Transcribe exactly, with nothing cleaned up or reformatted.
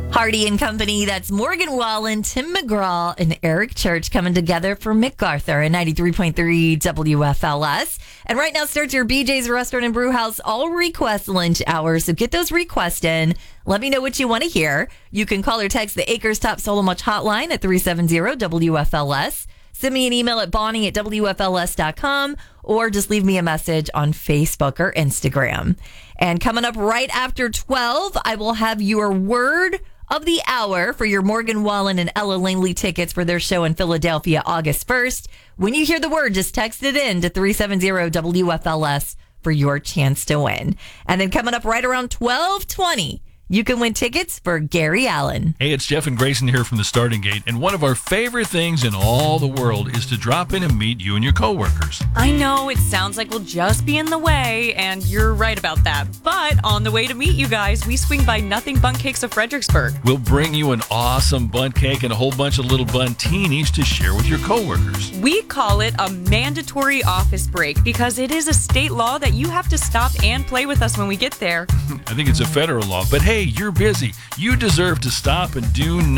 Hardy and Company, that's Morgan Wallen, Tim McGraw, and Eric Church coming together for MacArthur at ninety-three point three W F L S. And right now starts your B J's Restaurant and Brew House all request lunch hour. So get those requests in. Let me know what you want to hear. You can call or text the Acres Top Solo Much hotline at three seven zero W F L S. Send me an email at bonnie at W F L S dot com or just leave me a message on Facebook or Instagram. And coming up right after twelve, I will have your word of the hour for your Morgan Wallen and Ella Langley tickets for their show in Philadelphia August first. When you hear the word, just text it in to three seven zero W F L S for your chance to win. And then coming up right around twelve twenty, you can win tickets for Gary Allen. Hey, it's Jeff and Grayson here from the Starting Gate, and one of our favorite things in all the world is to drop in and meet you and your coworkers. I know it sounds like we'll just be in the way, and you're right about that. But on the way to meet you guys, we swing by Nothing Bun Cakes of Fredericksburg. We'll bring you an awesome bun cake and a whole bunch of little buntinis to share with your coworkers. We call it a mandatory office break because it is a state law that you have to stop and play with us when we get there. I think it's a federal law, but hey, you're busy. You deserve to stop and do